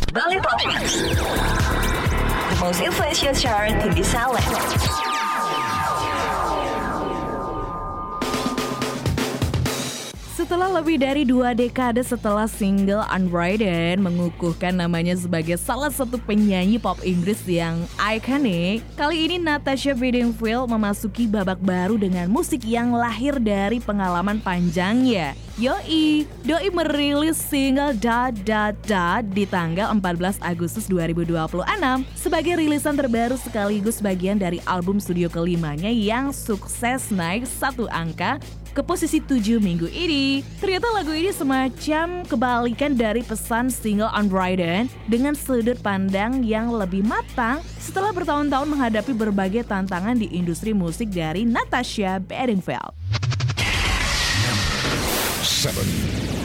Bali Pop, the most influential chart in the Salad. Setelah lebih dari 2 dekade setelah single Unwritten mengukuhkan namanya sebagai salah satu penyanyi pop Inggris yang ikonik, kali ini Natasha Bedingfield memasuki babak baru dengan musik yang lahir dari pengalaman panjangnya. Yoi, Doi merilis single Da Da Da di tanggal 14 Agustus 2026 sebagai rilisan terbaru sekaligus bagian dari album studio kelimanya yang sukses naik 1 angka ke posisi 7 minggu ini. Ternyata lagu ini semacam kebalikan dari pesan single Unwritten dengan sudut pandang yang lebih matang setelah bertahun-tahun menghadapi berbagai tantangan di industri musik dari Natasha Bedingfield. 7.